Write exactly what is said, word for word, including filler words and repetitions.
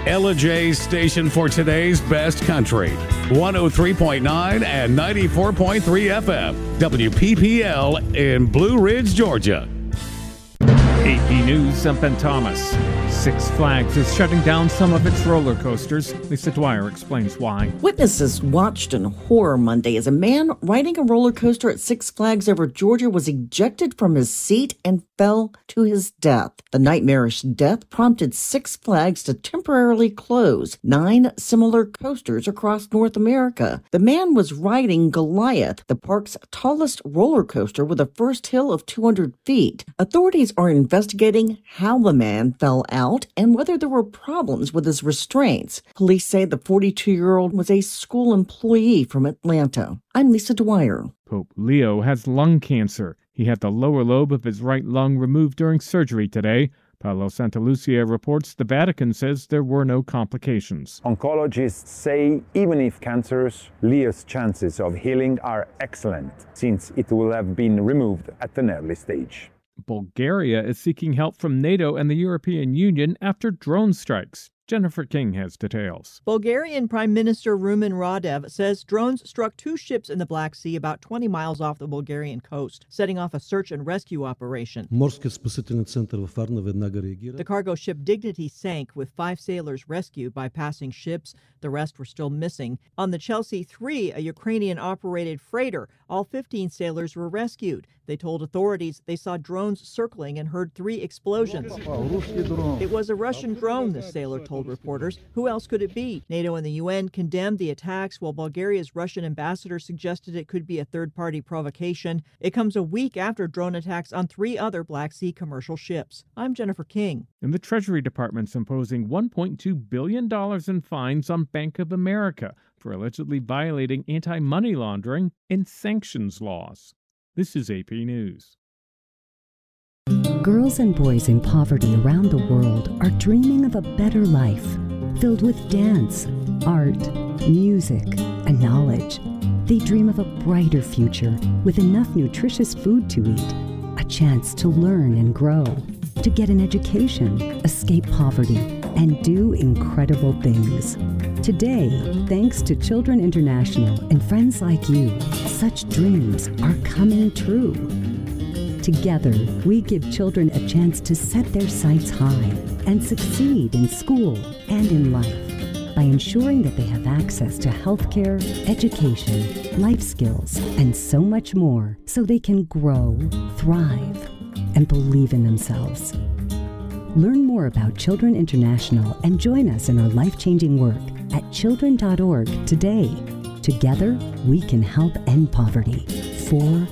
Ella J's station for today's best country. one oh three point nine and ninety-four point three F M. W P P L in Blue Ridge, Georgia. A P News, I'm Ben Thomas. Six Flags is shutting down some of its roller coasters. Lisa Dwyer explains why. Witnesses watched in horror Monday as a man riding a roller coaster at Six Flags over Georgia was ejected from his seat and fell to his death. The nightmarish death prompted Six Flags to temporarily close nine similar coasters across North America. The man was riding Goliath, the park's tallest roller coaster with a first hill of two hundred feet. Authorities are investigating how the man fell out and whether there were problems with his restraints. Police say the forty-two-year-old was a school employee from Atlanta. I'm Lisa Dwyer. Pope Leo has lung cancer. He had the lower lobe of his right lung removed during surgery today. Paolo Santalucia reports the Vatican says there were no complications. Oncologists say even if cancerous, Leo's chances of healing are excellent, since it will have been removed at an early stage. Bulgaria is seeking help from NATO and the European Union after drone strikes. Jennifer King has details. Bulgarian Prime Minister Rumen Radev says drones struck two ships in the Black Sea about twenty miles off the Bulgarian coast, setting off a search and rescue operation. The cargo ship Dignity sank with five sailors rescued by passing ships. The rest were still missing. On the Chelsea three, a Ukrainian-operated freighter, all fifteen sailors were rescued. They told authorities they saw drones circling and heard three explosions. It was a Russian drone, the sailor told reporters. Who else could it be? NATO and the U N condemned the attacks, while Bulgaria's Russian ambassador suggested it could be a third-party provocation. It comes a week after drone attacks on three other Black Sea commercial ships. I'm Jennifer King. And the Treasury Department's imposing one point two billion dollars in fines on Bank of America for allegedly violating anti-money laundering and sanctions laws. This is A P News. Girls and boys in poverty around the world are dreaming of a better life, filled with dance, art, music, and knowledge. They dream of a brighter future with enough nutritious food to eat, a chance to learn and grow, to get an education, escape poverty, and do incredible things. Today, thanks to Children International and friends like you, such dreams are coming true. Together, we give children a chance to set their sights high and succeed in school and in life by ensuring that they have access to healthcare, education, life skills, and so much more so they can grow, thrive, and believe in themselves. Learn more about Children International and join us in our life-changing work at children dot org today. Together, we can help end poverty for